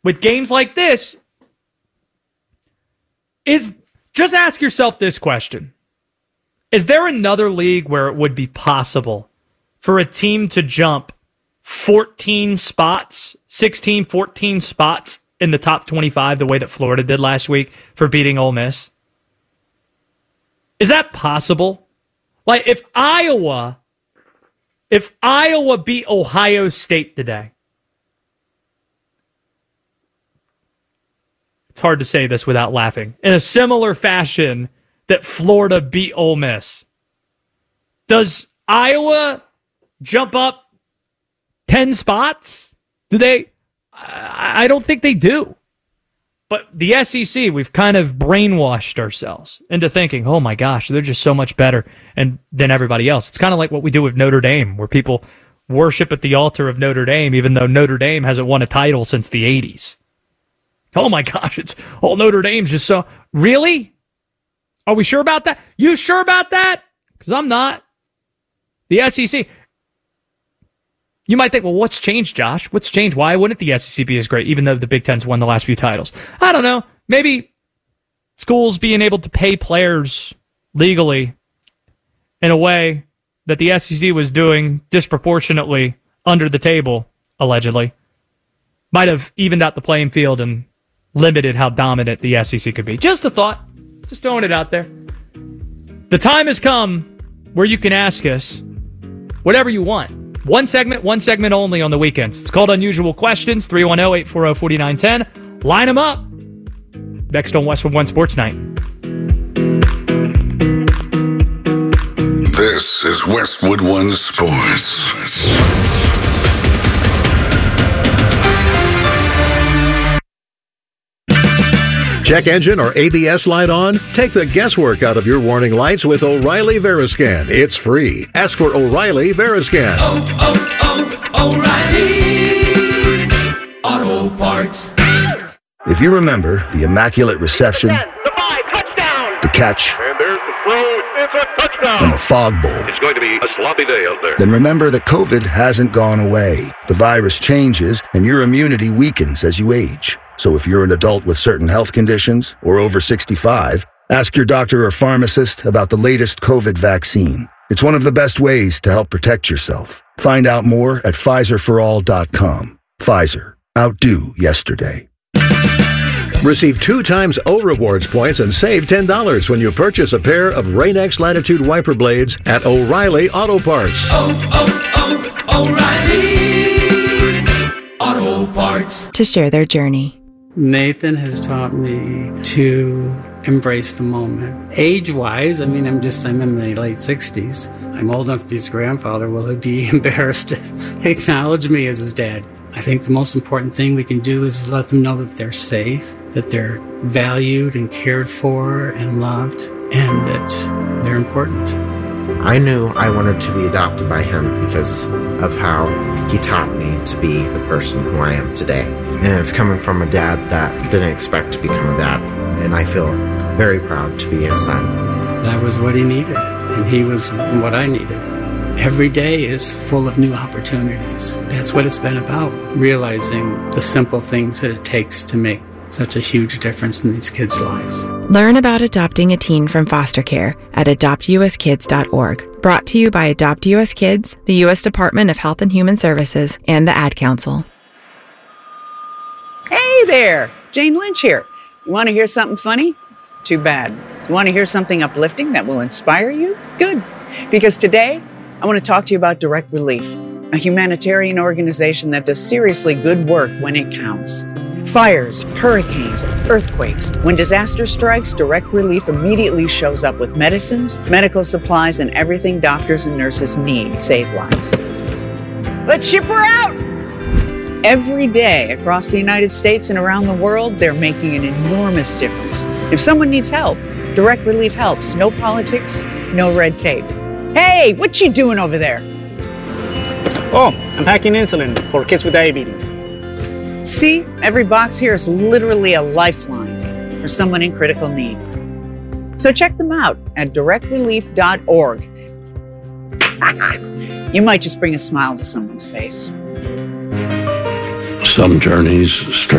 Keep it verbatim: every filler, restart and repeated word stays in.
with games like this is just ask yourself this question. Is there another league where it would be possible for a team to jump fourteen spots, sixteen, fourteen spots in the top twenty-five the way that Florida did last week for beating Ole Miss? Is that possible? Like if Iowa, if Iowa beat Ohio State today, it's hard to say this without laughing, in a similar fashion that Florida beat Ole Miss, does Iowa jump up ten spots? Do they? I don't think they do. But the S E C, we've kind of brainwashed ourselves into thinking, oh my gosh, they're just so much better and than everybody else. It's kind of like what we do with Notre Dame, where people worship at the altar of Notre Dame, even though Notre Dame hasn't won a title since the eighties. Oh my gosh, it's all Notre Dame's just so... Really? Are we sure about that? You sure about that? Because I'm not. The S E C... You might think, well, what's changed, Josh? What's changed? Why wouldn't the S E C be as great, even though the Big Ten's won the last few titles? I don't know. Maybe schools being able to pay players legally in a way that the S E C was doing disproportionately under the table, allegedly, might have evened out the playing field and limited how dominant the S E C could be. Just a thought. Just throwing it out there. The time has come where you can ask us whatever you want. One segment, one segment only on the weekends. It's called Unusual Questions, three one zero, eight four zero, four nine one zero. Line them up. Next on Westwood One Sports Night. This is Westwood One Sports. Check engine or A B S light on? Take the guesswork out of your warning lights with O'Reilly Veriscan. It's free. Ask for O'Reilly Veriscan. Oh, oh, oh, O'Reilly Auto Parts. If you remember the immaculate reception, the five, touchdown, the catch, and there's the throw, it's a touchdown, and the fog bowl, it's going to be a sloppy day out there. Then remember that COVID hasn't gone away. The virus changes, and your immunity weakens as you age. So if you're an adult with certain health conditions or over sixty-five, ask your doctor or pharmacist about the latest COVID vaccine. It's one of the best ways to help protect yourself. Find out more at Pfizer for all dot com. Pfizer. Outdo yesterday. Receive two times O Rewards points and save ten dollars when you purchase a pair of Rain-X Latitude wiper blades at O'Reilly Auto Parts. Oh, oh, oh, O'Reilly Auto Parts. To share their journey. Nathan has taught me to embrace the moment. Age-wise, I mean, I'm just, I'm in my late sixties. I'm old enough to be his grandfather. Will he be embarrassed to acknowledge me as his dad? I think the most important thing we can do is let them know that they're safe, that they're valued and cared for and loved, and that they're important. I knew I wanted to be adopted by him because of how he taught me to be the person who I am today. And it's coming from a dad that didn't expect to become a dad. And I feel very proud to be his son. That was what he needed, and he was what I needed. Every day is full of new opportunities. That's what it's been about, realizing the simple things that it takes to make such a huge difference in these kids' lives. Learn about adopting a teen from foster care at adopt u s kids dot org. Brought to you by Adopt U S Kids, the U S Department of Health and Human Services, and the Ad Council. Hey there, Jane Lynch here. You want to hear something funny? Too bad. You want to hear something uplifting that will inspire you? Good. Because today, I want to talk to you about Direct Relief, a humanitarian organization that does seriously good work when it counts. Fires, hurricanes, earthquakes. When disaster strikes, Direct Relief immediately shows up with medicines, medical supplies, and everything doctors and nurses need to save lives. Let's ship her out! Every day across the United States and around the world, they're making an enormous difference. If someone needs help, Direct Relief helps. No politics, no red tape. Hey, what you doing over there? Oh, I'm packing insulin for kids with diabetes. See, every box here is literally a lifeline for someone in critical need. So check them out at direct relief dot org. You might just bring a smile to someone's face. Some journeys start